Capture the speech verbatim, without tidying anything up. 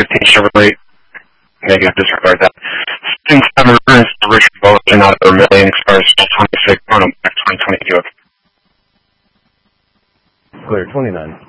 fifteen Chevrolet. Maybe I'll disregard that. Sixteen seven returns to Richard Bulletin out of their million expires twenty-six on back twenty twenty-two. Clear, twenty-nine.